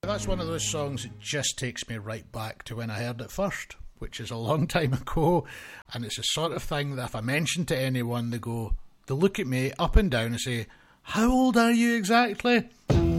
that's one of those songs that just takes me right back to when I heard it first, which is a long time ago, and it's the sort of thing that if I mention to anyone, they look at me up and down and say, "How old are you exactly?"